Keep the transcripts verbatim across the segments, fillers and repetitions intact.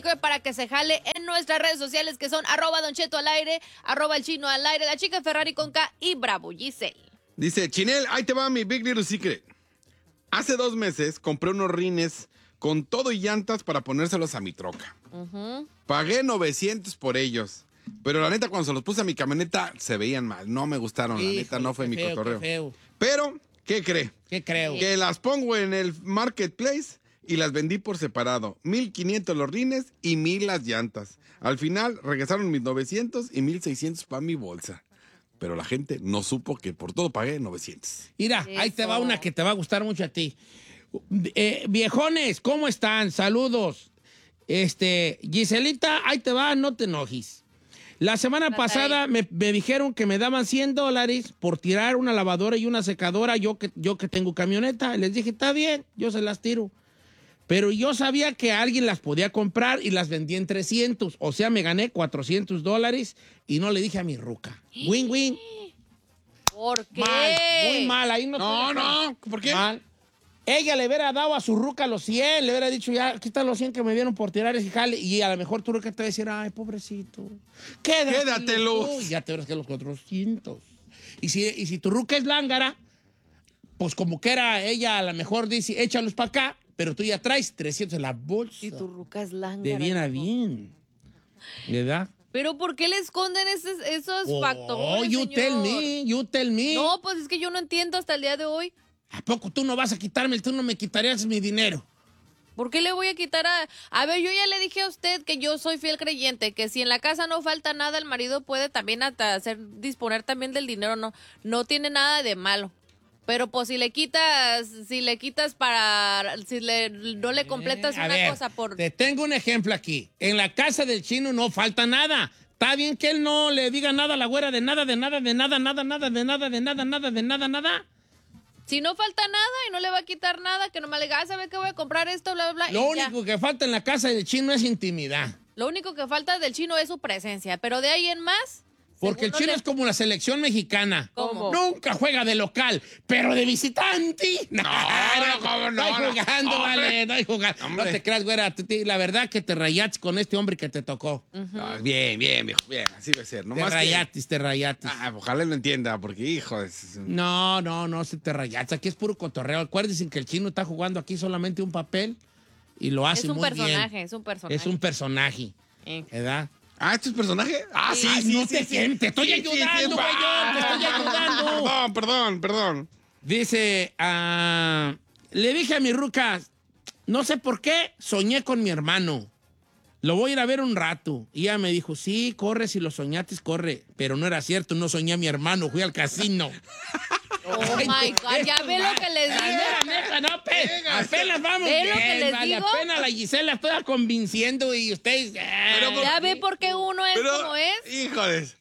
sticker para que se jale en nuestras redes sociales que son arroba Don Cheto al aire, arroba el chino al aire, la chica Ferrari con K y Bravo Giselle. Dice, Chinel, ahí te va mi Big Little Secret. Hace dos meses compré unos rines con todo y llantas para ponérselos a mi troca. Uh-huh. Pagué novecientos por ellos. Pero la neta, cuando se los puse a mi camioneta, se veían mal. No me gustaron, la neta, no fue mi feo, cotorreo. qué feo. Pero, ¿qué cree? ¿Qué creo? Que las pongo en el marketplace y las vendí por separado. mil quinientos los rines y mil las llantas. Al final, regresaron mis novecientos y mil seiscientos para mi bolsa. Pero la gente no supo que por todo pagué novecientos. Mira, Eso. Ahí te va una que te va a gustar mucho a ti. Eh, viejones, ¿cómo están? Saludos. Este, Giselita, ahí te va, no te enojes. La semana pasada me, me dijeron que me daban cien dólares por tirar una lavadora y una secadora, yo que, yo que tengo camioneta. Les dije, está bien, yo se las tiro. Pero yo sabía que alguien las podía comprar y las vendí en trescientos. O sea, me gané cuatrocientos dólares y no le dije a mi ruca. Win, win. ¿Por qué? Mal, muy mal. Ahí no, no, no, ¿por qué? Mal. Ella le hubiera dado a su ruca los cien, le hubiera dicho, ya, aquí están los cien que me dieron por tirar ese jale. Y a lo mejor tu ruca te va a decir, ay, pobrecito, quédatelos. Quédatelos. Ya te verás que los cuatrocientos. Y si, y si tu ruca es lángara, pues como que era ella, a lo mejor dice, échalos para acá, pero tú ya traes trescientos en la bolsa. Y tu ruca es lángara. De bien a bien. ¿Verdad? ¿Pero por qué le esconden esos, esos oh, factores, Oh, you señor? tell me, you tell me. No, pues es que yo no entiendo hasta el día de hoy. ¿A poco tú no vas a quitarme, tú no me quitarías mi dinero? ¿Por qué le voy a quitar a...? A ver, yo ya le dije a usted que yo soy fiel creyente, que si en la casa no falta nada, el marido puede también hasta hacer, disponer también del dinero, no, no tiene nada de malo. Pero pues si le quitas, si le quitas para, si le, no le completas eh, una ver, cosa por... Te tengo un ejemplo aquí. En la casa del chino no falta nada. Está bien que él no le diga nada a la güera de nada, de nada, de nada, nada, nada, de nada, de nada, nada, de nada, nada. Si no falta nada y no le va a quitar nada, que nomás le diga, ah, ¿sabe qué voy a comprar esto, bla, bla, bla? Lo único ya. que falta en la casa del chino es intimidad. Lo único que falta del chino es su presencia, pero de ahí en más... Porque el chino le... es como la selección mexicana. ¿Cómo? Nunca juega de local, pero de visitante. No, no, no, no, no, no jugando, no, vale, no hay jugando. Hombre. No te creas, güera, la verdad que te rayaste con este hombre que te tocó. Uh-huh. Ah, bien, bien, viejo, bien, así debe ser. No te rayatis, que... te rayatis. Ah, ojalá lo entienda, porque, hijo... Es... No, no, no, se te rayatis. Aquí es puro cotorreo. Acuérdense que el chino está jugando aquí solamente un papel y lo hace muy bien. Es un personaje, es un personaje. Es un personaje, eh. ¿verdad? Ah, ¿esto es personaje? Ah, sí, Ay, sí, no sí, te, sí. Te estoy sí, ayudando, güey, sí, sí, te estoy ayudando. Perdón, perdón, perdón. Dice, uh, le dije a mi ruca, no sé por qué, soñé con mi hermano. Lo voy a ir a ver un rato. Y ella me dijo, sí, corre, si lo soñaste, corre. Pero no era cierto, no soñé a mi hermano, fui al casino. Oh, Ay, my God, ya ve lo que les digo. Neta, neta, no, pe, apenas vamos ¿Ve bien, lo que les vale, digo? apenas la Gisela estoy convenciendo y ustedes... Pero, ya ve por qué uno es pero, como es. Híjoles.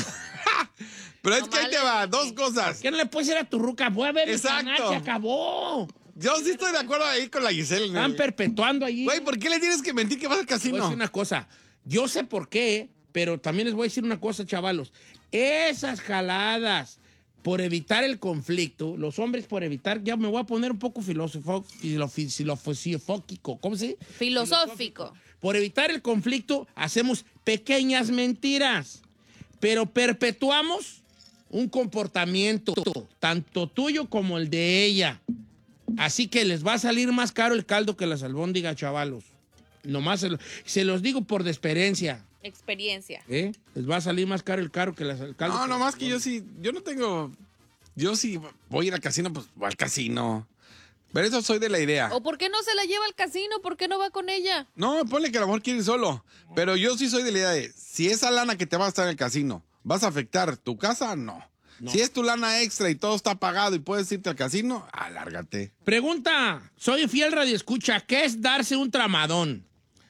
Pero es no que ahí te va, dos cosas. ¿Qué no le puedes decir a tu ruca? Voy a ver el Exacto. canal, se acabó. Yo sí estoy de acuerdo ahí con la Gisela. Están perpetuando allí. Güey, ¿por qué le tienes que mentir que vas al casino? Voy a decir una cosa. Yo sé por qué, pero también les voy a decir una cosa, chavalos. Esas jaladas por evitar el conflicto, los hombres por evitar, ya me voy a poner un poco filosofo, filosófico, ¿cómo se dice? Filosófico. Por evitar el conflicto, hacemos pequeñas mentiras, pero perpetuamos un comportamiento, tanto tuyo como el de ella. Así que les va a salir más caro el caldo que las albóndigas, chavalos. Nomás se, lo, se los digo por de experiencia. Experiencia. ¿Eh? Les va a salir más caro el caro que las el caldo. No, que nomás que yo sí, yo no tengo, yo sí voy a ir al casino, pues voy al casino. Pero eso soy de la idea. ¿O por qué no se la lleva al casino? ¿Por qué no va con ella? No, ponle que a lo mejor quiere ir solo. Pero yo sí soy de la idea de, si esa lana que te va a estar en el casino, ¿vas a afectar tu casa? No. No. Si es tu lana extra y todo está pagado y puedes irte al casino, alárgate. Pregunta, soy fiel radioescucha, ¿qué es darse un tramadón?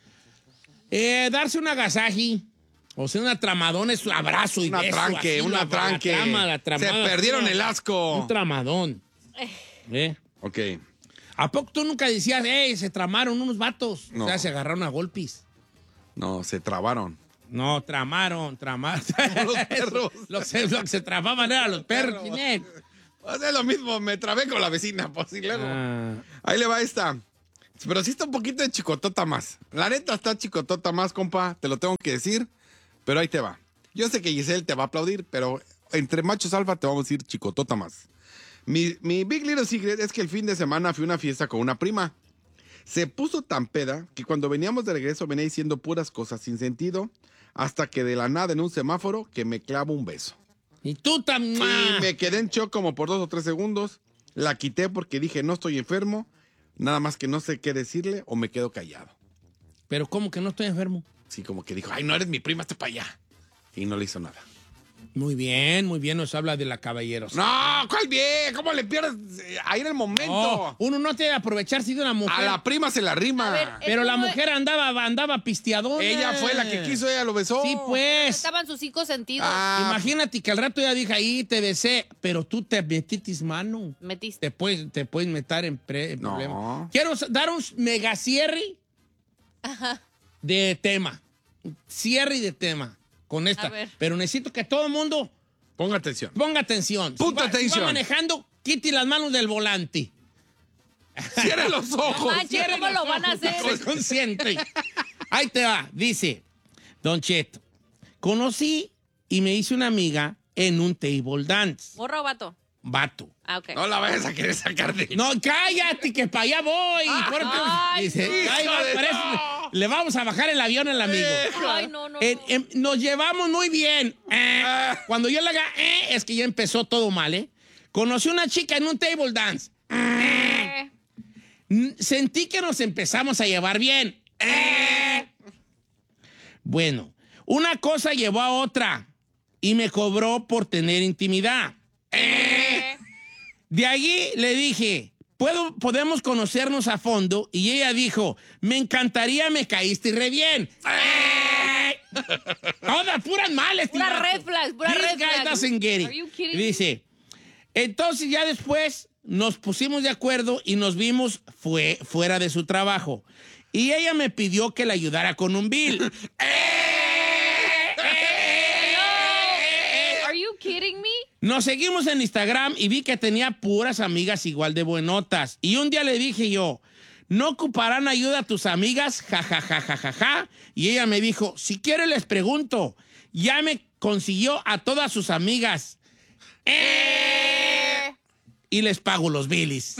Eh, darse un agasaji, o sea, una tramadón es un abrazo y una beso. Tranque, así, una la, tranque, la trama, la tramada, se perdieron una, el asco. Un tramadón. ¿Eh? Ok. ¿A poco tú nunca decías, hey, se tramaron unos vatos? No. O sea, se agarraron a golpes. No, se trabaron. No, tramaron, tramaron. Los perros. los, los que se tramaban eran los perros. O sea, lo mismo, me trabé con la vecina, pues, y luego. Ah. Ahí le va esta. Pero sí está un poquito de chicotota más. La neta está chicotota más, compa. Te lo tengo que decir. Pero ahí te va. Yo sé que Giselle te va a aplaudir, pero entre machos alfa te vamos a decir chicotota más. Mi, mi Big Little Secret es que el fin de semana fui a una fiesta con una prima. Se puso tan peda que cuando veníamos de regreso venía diciendo puras cosas sin sentido, hasta que de la nada en un semáforo que me clavo un beso. Y tú también. Y me quedé en shock como por dos o tres segundos. La quité porque dije no estoy enfermo, nada más que no sé qué decirle o me quedo callado. Pero ¿cómo que no estoy enfermo? Sí, como que dijo, ay, no eres mi prima, hazte para allá. Y no le hizo nada. Muy bien, muy bien, nos habla de la caballeros. No, ¿cuál bien? ¿Cómo le pierdes ahí en el momento? No, uno no debe aprovecharse de una mujer. A la prima se la rima. A ver, Pero Es la como- mujer andaba, andaba pisteadona. Ella fue la que quiso, ella lo besó. Sí, pues. Estaban sus cinco sentidos. Ah, Imagínate que al rato ya dije ahí, te besé, pero tú te metiste mano. Metiste. Te puedes, te puedes meter en, pre- en No. problemas. Quiero dar un mega cierre de tema. Cierre de tema con esta. A ver. Pero necesito que todo el mundo ponga atención. ponga atención. Punta Si va- si atención. va manejando, quite las manos del volante. Cierre los ojos. manches. Cierre ¿Cómo los lo van a ojos, hacer? soy consciente. Ahí te va. Dice, Don Cheto, conocí y me hice una amiga en un table dance. ¿Morra o vato? Vato. Ah, ok. No la vayas a querer sacar de... No, cállate, que para allá voy. Por- Ay, dice, hijo ahí va, de- parece- no. le vamos a bajar el avión al amigo. Ay, no, no. En- no. en- nos llevamos muy bien. Eh, cuando yo le haga, eh, es que ya empezó todo mal, ¿eh? Conocí una chica en un table dance. Eh, N- Sentí que nos empezamos a llevar bien. Eh. Bueno, una cosa llevó a otra y me cobró por tener intimidad. eh. De allí le dije, ¿puedo, podemos conocernos a fondo. Y ella dijo, me encantaría, me caíste re bien. Todas puras males. Pura tío. red flags, pura This red guy flags. doesn't get it. Are you kidding Y dice, entonces ya después nos pusimos de acuerdo y nos vimos fue, fuera de su trabajo. Y ella me pidió que le ayudara con un bill. Are you kidding me? Nos seguimos en Instagram y vi que tenía puras amigas igual de buenotas. Y un día le dije yo, ¿no ocuparán ayuda a tus amigas? Ja, ja, ja, ja, ja, ja. Y ella me dijo, si quiere les pregunto. Ya me consiguió a todas sus amigas. ¡Eh! Y les pago los bilis.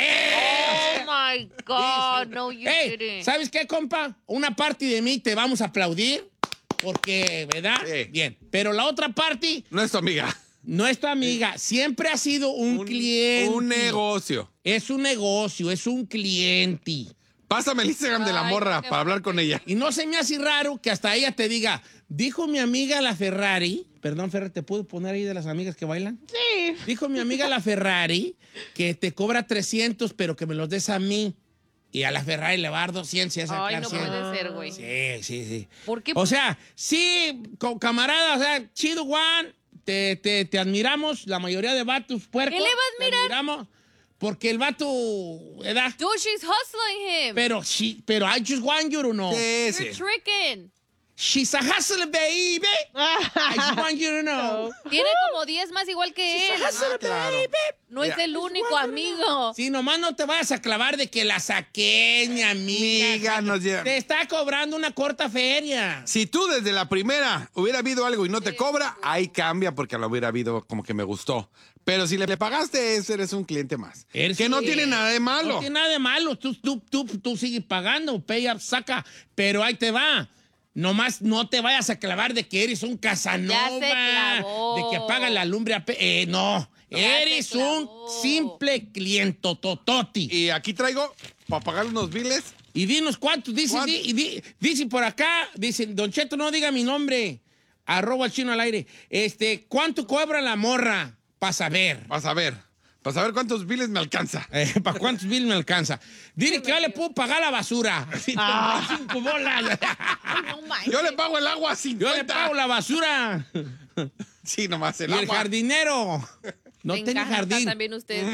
Oh my God, no, you Hey, didn't. ¿sabes qué, compa? Una parte de mí te vamos a aplaudir porque, ¿verdad? Sí. Bien. Pero la otra parte No es tu amiga. no es tu amiga. Siempre ha sido un, cliente. Un negocio. Es un negocio, es un cliente. Pásame el Instagram de la Ay, morra qué para hablar con ella. Y no se me hace raro que hasta ella te diga, dijo mi amiga la Ferrari, perdón, Ferrari, ¿te puedo poner ahí de las amigas que bailan? Sí. Dijo mi amiga la Ferrari que te cobra trescientos, pero que me los des a mí. Y a la Ferrari le va a dar doscientos y a sacar Ay, no cien. puede ser, güey. Sí, sí, sí. ¿Por qué? O sea, sí, co- camarada, o sea, chido, Juan, te, te, te admiramos, la mayoría de vatos puercos. ¿Qué le va a admirar? Te admiramos porque el vato, ¿verdad? Dude, she's hustling him. Pero, sí, pero I just want you to know. Sí, sí. You're tricking. She's a hustler, baby. I just want you to know. Tiene como diez más igual que él. She's a hustler, claro. baby. No es Mira. el único amigo. Si nomás no te vayas a clavar de que la saqué, mi amiga. Amiga, nos lleva- Te está cobrando una corta feria. Si tú desde la primera hubiera habido algo y no te cobra, ahí cambia porque lo hubiera habido como que me gustó. Pero si le pagaste eso, eres un cliente más. Eres- que no eh, tiene nada de malo. No tiene nada de malo. Tú, tú, tú, tú sigues pagando, pay up, saca. Pero ahí te va. Nomás no te vayas a clavar de que eres un Casanova. Ya se clavó. De que paga la lumbre a pe- eh, no. Ya eres se un clavó. simple clientotototi. Y aquí traigo para pagar unos biles. Y dinos cuántos. Dice, ¿Cuántos? di- y di- dice por acá, dice, Don Cheto, no diga mi nombre. Arroba el chino al aire. Este, ¿cuánto cobra la morra? Para saber. Vas a ver. Para saber cuántos biles me alcanza. Eh, ¿Para cuántos bills me alcanza? Dile que yo le puedo pagar la basura. cinco bolas. No manches. Yo le pago el agua a cincuenta. Yo le pago la basura. Sí, nomás el Y el agua. jardinero. No Me tiene encanta jardín. también usted.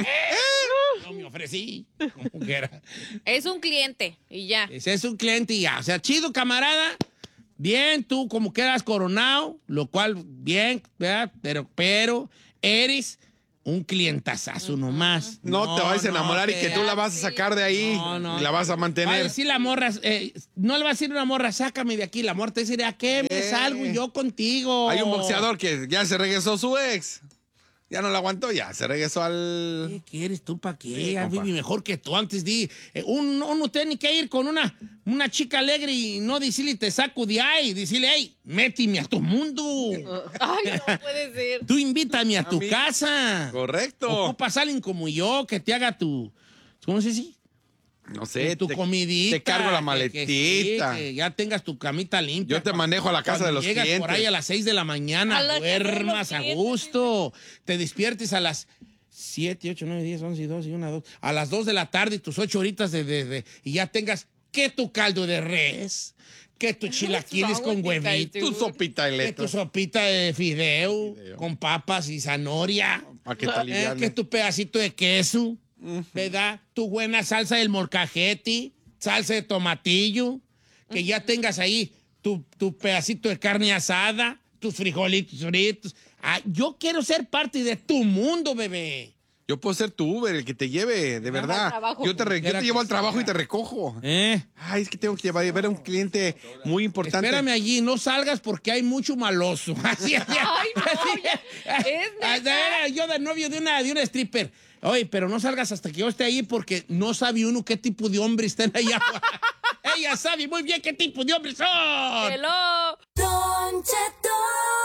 No me ofrecí. Como que era. Es un cliente y ya. Ese es un cliente y ya. O sea, chido, camarada. Bien, tú como quedas coronado, lo cual, bien, ¿verdad? Pero, pero, eres un clientazazo nomás. No, no te vas a enamorar no, y que tú la vas a sacar de ahí no, no, y la vas a mantener. Va a decir la morra, eh, no le va a decir una morra, sácame de aquí. La morra te dice, ¿a qué me eh, salgo yo contigo? Hay un boxeador que ya se regresó su ex. Ya no la aguantó, ya se regresó al... ¿Qué quieres tú para qué? Sí, ya viví mejor que tú antes. Di, eh, un, uno tiene que ir con una, una chica alegre y no decirle te saco de ahí. Decirle, hey, méteme a tu mundo. Ay, no puede ser. Tú invítame a, a tu mí. casa. Correcto. Ocupas a alguien como yo que te haga tu... ¿Cómo se dice? No sé, tu te, comidita. Te cargo la maletita. Que, que, que ya tengas tu camita limpia. Yo te manejo a la casa de los llegas clientes. Por ahí a las seis de la mañana, a duermas a gusto. Te despiertes a las siete, ocho, nueve, diez, once, doce, una, dos. A las dos de la tarde, tus ocho horitas de, de, de y ya tengas que tu caldo de res, que tu chilaquiles con huevito, tu sopita de que tu sopita de fideo, fideo. con papas y zanahoria. ¿Para que te aliviane? Eh, que tu pedacito de queso. ¿Verdad? Tu buena salsa del molcajete, salsa de tomatillo, que ya tengas ahí tu, tu pedacito de carne asada, tus frijolitos fritos. Ah, yo quiero ser parte de tu mundo, bebé. Yo puedo ser tu Uber, el que te lleve, de verdad. Yo te, re, yo te llevo al trabajo y te recojo. ¿Eh? Ay, es que tengo que llevar a ver a un cliente muy importante. Espérame allí, no salgas porque hay mucho maloso. Así, así, Ay, no, así, es neta. Yo de novio de una, de una stripper. Oye, pero no salgas hasta que yo esté ahí porque no sabe uno qué tipo de hombre están allá. Ella sabe muy bien qué tipo de hombres son. Hello. Don Cheto.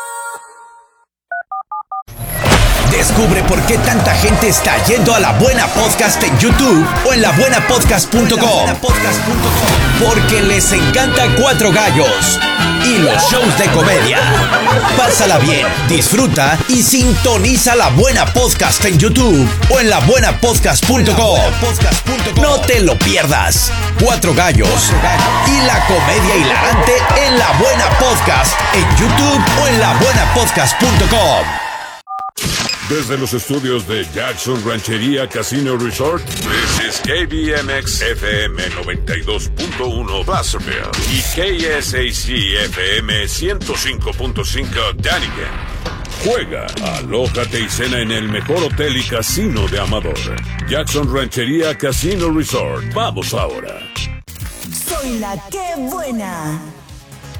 Descubre por qué tanta gente está yendo a La Buena Podcast en YouTube o en la buena podcast punto com. Porque les encanta Cuatro Gallos y los shows de comedia. Pásala bien, disfruta y sintoniza La Buena Podcast en YouTube o en la buena podcast punto com. No te lo pierdas. Cuatro Gallos y la comedia hilarante en La Buena Podcast en YouTube o en la buena podcast punto com. Desde los estudios de Jackson Ranchería Casino Resort, this is K B M X F M noventa y dos punto uno Placerville y K S A C F M ciento cinco punto cinco Dunnigan. Juega, alójate y cena en el mejor hotel y casino de Amador. Jackson Ranchería Casino Resort. Vamos ahora. Soy la que buena.